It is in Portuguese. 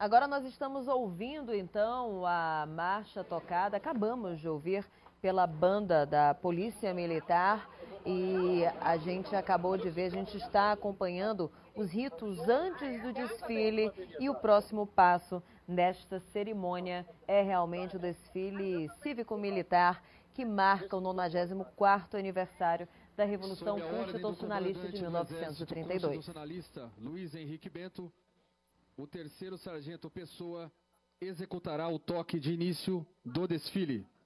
Agora nós estamos ouvindo, então, a marcha tocada, acabamos de ouvir pela banda da Polícia Militar e a gente acabou de ver, a gente está acompanhando os ritos antes do desfile e o próximo passo nesta cerimônia é realmente o desfile cívico-militar que marca o 94º aniversário da Revolução Constitucionalista de 1932. Constitucionalista Luiz Henrique Bento, o terceiro sargento Pessoa executará o toque de início do desfile.